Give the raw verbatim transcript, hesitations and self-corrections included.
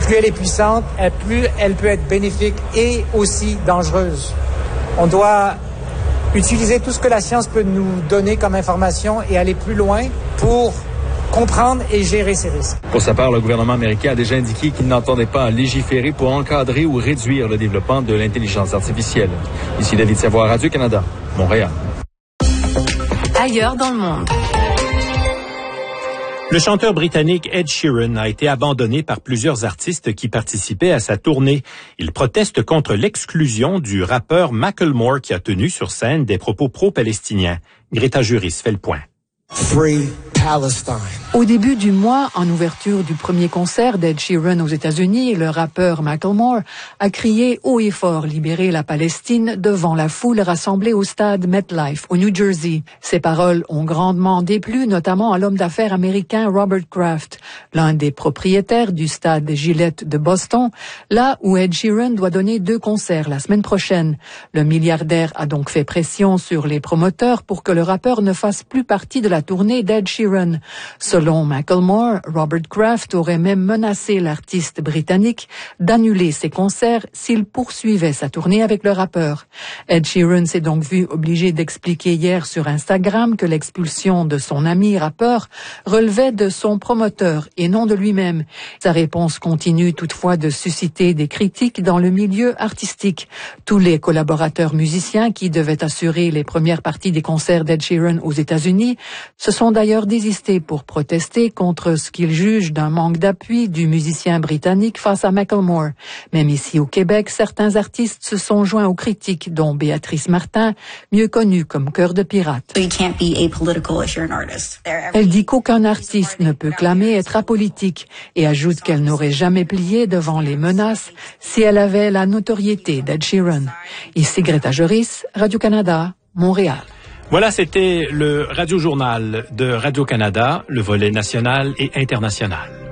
plus elle est puissante, plus elle peut être bénéfique et aussi dangereuse. On doit utiliser tout ce que la science peut nous donner comme information et aller plus loin pour comprendre et gérer ces risques. Pour sa part, le gouvernement américain a déjà indiqué qu'il n'entendait pas légiférer pour encadrer ou réduire le développement de l'intelligence artificielle. Ici David Savoie, Radio-Canada, Montréal. Ailleurs dans le monde. Le chanteur britannique Ed Sheeran a été abandonné par plusieurs artistes qui participaient à sa tournée. Il proteste contre l'exclusion du rappeur Macklemore qui a tenu sur scène des propos pro-palestiniens. Greta Juris fait le point. Free Palestine. Au début du mois, en ouverture du premier concert d'Ed Sheeran aux États-Unis, le rappeur Macklemore a crié haut et fort « Libérer la Palestine » devant la foule rassemblée au stade MetLife, au New Jersey. Ces paroles ont grandement déplu, notamment à l'homme d'affaires américain Robert Kraft, l'un des propriétaires du stade Gillette de Boston, là où Ed Sheeran doit donner deux concerts la semaine prochaine. Le milliardaire a donc fait pression sur les promoteurs pour que le rappeur ne fasse plus partie de la tournée d'Ed Sheeran. Selon Macklemore, Robert Kraft aurait même menacé l'artiste britannique d'annuler ses concerts s'il poursuivait sa tournée avec le rappeur. Ed Sheeran s'est donc vu obligé d'expliquer hier sur Instagram que l'expulsion de son ami rappeur relevait de son promoteur et non de lui-même. Sa réponse continue toutefois de susciter des critiques dans le milieu artistique. Tous les collaborateurs musiciens qui devaient assurer les premières parties des concerts d'Ed Sheeran aux États-Unis se sont d'ailleurs désistés pour protester contre ce qu'ils jugent d'un manque d'appui du musicien britannique face à Macklemore. Même ici au Québec, certains artistes se sont joints aux critiques, dont Béatrice Martin, mieux connue comme Cœur de pirate. Elle dit qu'aucun artiste ne peut clamer être apolitique et ajoute qu'elle n'aurait jamais plié devant les menaces si elle avait la notoriété d'Ed Sheeran. Ici Greta Juris, Radio-Canada, Montréal. Voilà, c'était le Radio-Journal de Radio-Canada, le volet national et international.